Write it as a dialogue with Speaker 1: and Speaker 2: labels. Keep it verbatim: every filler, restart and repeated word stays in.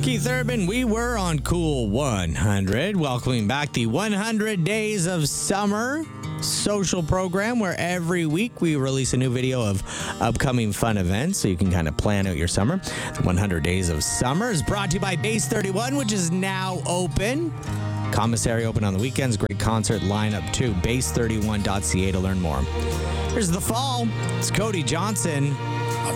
Speaker 1: Keith Urban, we were on Cool one hundred, welcoming back the one hundred Days of Summer social program where every week we release a new video of upcoming fun events so you can kind of plan out your summer. The one hundred Days of Summer is brought to you by Base thirty-one, which is now open. Commissary open on the weekends. Great concert lineup too. base thirty-one dot c a to learn more. Here's the fall. It's Cody Johnson.